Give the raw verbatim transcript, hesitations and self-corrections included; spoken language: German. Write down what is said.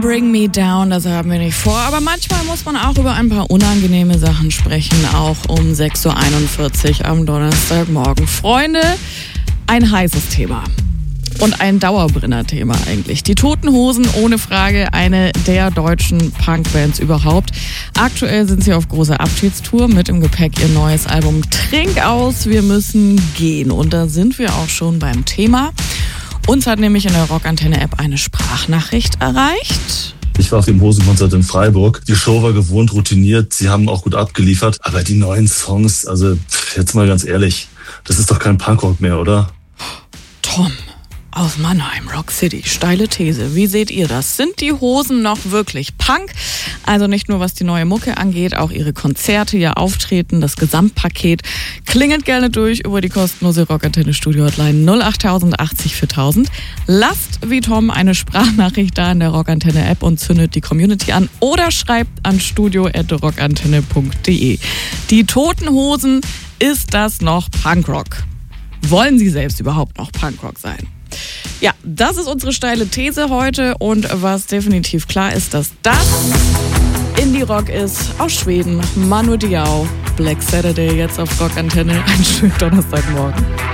Bring me down, das haben wir nicht vor, aber manchmal muss man auch über ein paar unangenehme Sachen sprechen, auch um sechs Uhr einundvierzig am Donnerstagmorgen. Freunde, ein heißes Thema und ein Dauerbrenner-Thema eigentlich. Die Toten Hosen, ohne Frage eine der deutschen Punkbands überhaupt. Aktuell sind sie auf großer Abschiedstour, mit im Gepäck ihr neues Album Trink aus, wir müssen gehen. Und da sind wir auch schon beim Thema. Uns hat nämlich in der Rockantenne-App eine Sprachnachricht erreicht. Ich war auf dem Hosenkonzert in Freiburg. Die Show war gewohnt routiniert, sie haben auch gut abgeliefert. Aber die neuen Songs, also jetzt mal ganz ehrlich, das ist doch kein Punkrock mehr, oder? Tom aus Mannheim, Rock City, steile These. Wie seht ihr das? Sind die Hosen noch wirklich Punk? Also nicht nur was die neue Mucke angeht, auch ihre Konzerte, ihr Auftreten, das Gesamtpaket. Klingelt gerne durch über die kostenlose Rockantenne-Studio-Hotline null acht tausend achtzig viertausend. Lasst wie Tom eine Sprachnachricht da in der Rockantenne-App und zündet die Community an oder schreibt an studio at rockantenne punkt de. Die Toten Hosen, ist das noch Punkrock? Wollen sie selbst überhaupt noch Punkrock sein? Ja, das ist unsere steile These heute und was definitiv klar ist, dass das Indie-Rock ist aus Schweden. Manu Diao, Black Saturday jetzt auf Rockantenne. Einen schönen Donnerstagmorgen.